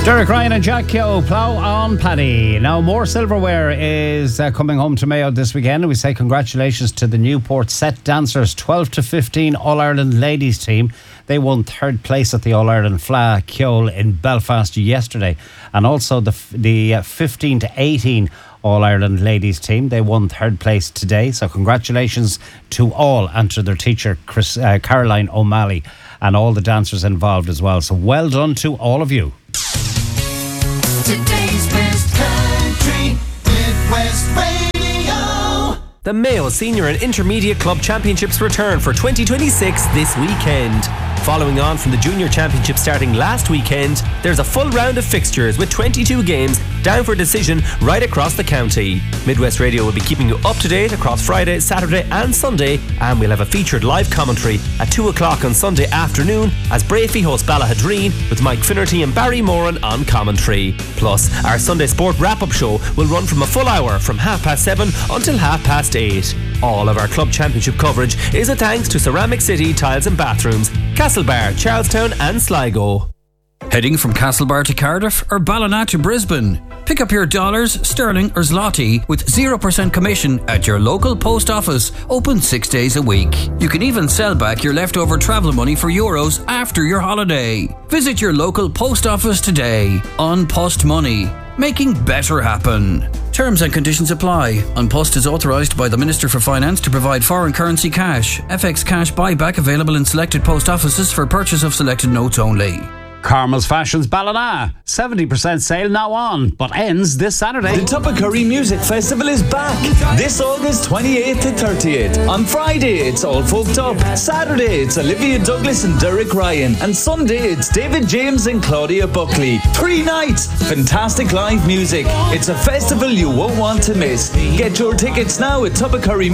Derek Ryan and Jack Keogh plough on Paddy. Now, more silverware is coming home to Mayo this weekend. We say congratulations to the Newport Set Dancers 12 to 15 All-Ireland ladies team. They won third place at the All-Ireland Fleadh Cheoil in Belfast yesterday. And also the 15 to 18 All-Ireland ladies team. They won third place today. So congratulations to all and to their teacher, Caroline O'Malley, and all the dancers involved as well. So well done to all of you. Today's Best Country Midwest Radio. The Mayo Senior and Intermediate Club Championships return for 2026 this weekend. Following on from the Junior Championship starting last weekend, there's a full round of fixtures with 22 games down for decision right across the county. Midwest Radio will be keeping you up to date across Friday, Saturday and Sunday, and we'll have a featured live commentary at 2 o'clock on Sunday afternoon as Brafey host Ballahadreen with Mike Finnerty and Barry Moran on commentary. Plus, our Sunday Sport wrap-up show will run from a full hour from 7:30 until 8:30. All of our club championship coverage is a thanks to Ceramic City Tiles and Bathrooms, Castlebar, Charlestown and Sligo. Heading from Castlebar to Cardiff or Ballina to Brisbane? Pick up your dollars, sterling or zloty with 0% commission at your local post office, open 6 days a week. You can even sell back your leftover travel money for euros after your holiday. Visit your local post office today. On Post Money, making better happen. Terms and conditions apply. An Post is authorised by the Minister for Finance to provide foreign currency cash. FX cash buyback available in selected post offices for purchase of selected notes only. Carmel's Fashions Ballina. 70% sale now on, but ends this Saturday. The Tubbercurry Music Festival is back. This August 28th to 30th. On Friday, it's All Folked Up. Saturday, it's Olivia Douglas and Derek Ryan. And Sunday, it's David James and Claudia Buckley. 3 nights. Fantastic live music. It's a festival you won't want to miss. Get your tickets now at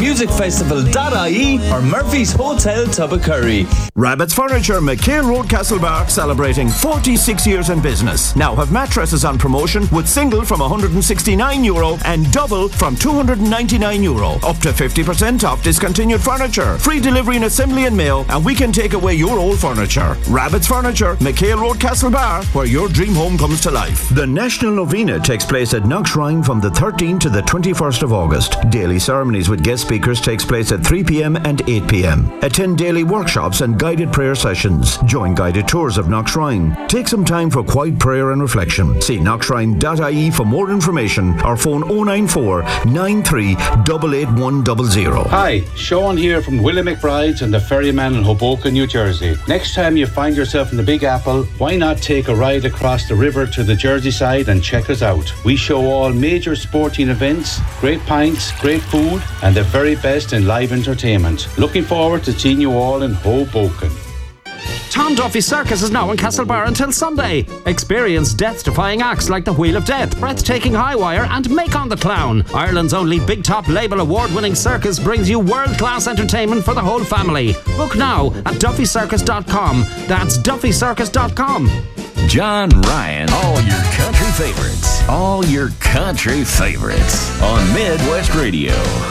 tubbercurrymusicfestival.ie or Murphy's Hotel Tubbercurry. Rabbit's Furniture, McHale Road, Castlebar, celebrating 46 years in business. Now have mattresses on promotion with single from €169 and double from €299. Up to 50% off discontinued furniture. Free delivery and assembly in Mayo, and we can take away your old furniture. Rabbit's Furniture, McHale Road, Castlebar, where your dream home comes to life. The National Novena takes place at Knockshrine from the 13th to the 21st of August. Daily ceremonies with guest speakers takes place at 3 p.m. and 8 p.m. Attend daily workshops and guided prayer sessions. Join guided tours of Knockshrine. Take some time for quiet prayer and reflection. See knockshrine.ie for more information or phone 094 93 88100. Hi, Sean here from Willie McBride's and the Ferryman in Hoboken, New Jersey. Next time you find yourself in the Big Apple, why not take a ride across the river to the Jersey side and check us out? We show all major sporting events, great pints, great food, and the very best in live entertainment. Looking forward to seeing you all in Hoboken. Tom Duffy Circus is now in Castlebar until Sunday. Experience death-defying acts like the Wheel of Death, Breathtaking High Wire and Macon the Clown. Ireland's only Big Top Label award-winning circus brings you world-class entertainment for the whole family. Book now at duffycircus.com. That's duffycircus.com. John Ryan. All your country favorites. All your country favorites on Midwest Radio.